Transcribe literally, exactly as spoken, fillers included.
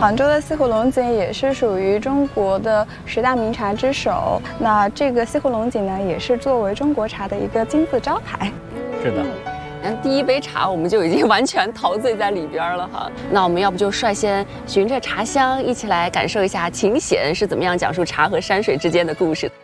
杭州的西湖龙井也是属于中国的十大名茶之首。那这个西湖龙井呢，也是作为中国茶的一个金字招牌。 是的。 然后第一杯茶我们就已经完全陶醉在里边了哈。那我们要不就率先循着茶香，一起来感受一下秦显是怎么样讲述茶和山水之间的故事。